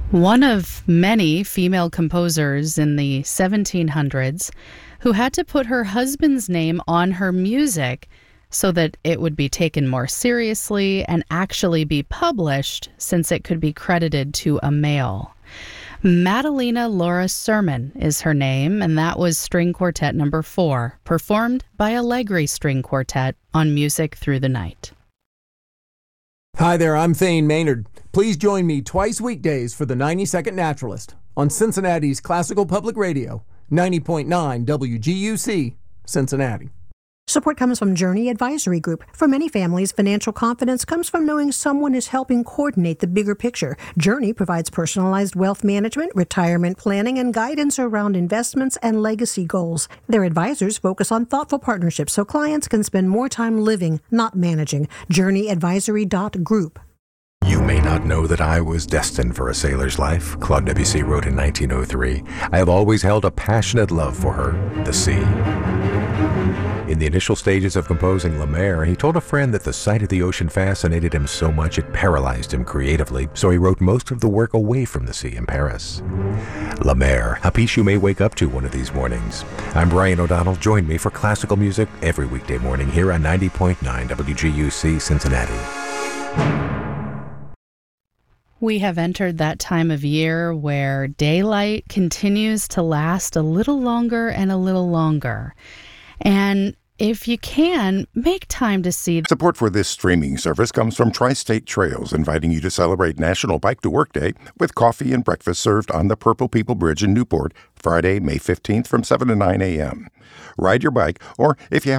One of many female composers in the 1700s who had to put her husband's name on her music so that it would be taken more seriously and actually be published since it could be credited to a male. Madalena Laura Sermon is her name, and that was String Quartet number 4, performed by Allegri String Quartet on Music Through the Night. Hi there, I'm Thane Maynard. Please join me twice weekdays for the 90-Second Naturalist on Cincinnati's Classical Public Radio, 90.9 WGUC, Cincinnati. Support comes from Journey Advisory Group. For many families, financial confidence comes from knowing someone is helping coordinate the bigger picture. Journey provides personalized wealth management, retirement planning, and guidance around investments and legacy goals. Their advisors focus on thoughtful partnerships so clients can spend more time living, not managing. JourneyAdvisory.group. You may not know that I was destined for a sailor's life, Claude Debussy wrote in 1903. I have always held a passionate love for her, the sea. In the initial stages of composing La Mer, he told a friend that the sight of the ocean fascinated him so much it paralyzed him creatively, so he wrote most of the work away from the sea in Paris. La Mer, a piece you may wake up to one of these mornings. I'm Brian O'Donnell. Join me for classical music every weekday morning here on 90.9 WGUC Cincinnati. We have entered that time of year where daylight continues to last a little longer and a little longer. And if you can, make time to see. Support for this streaming service comes from Tri-State Trails, inviting you to celebrate National Bike to Work Day with coffee and breakfast served on the Purple People Bridge in Newport, Friday, May 15th from 7 to 9 a.m. Ride your bike, or if you have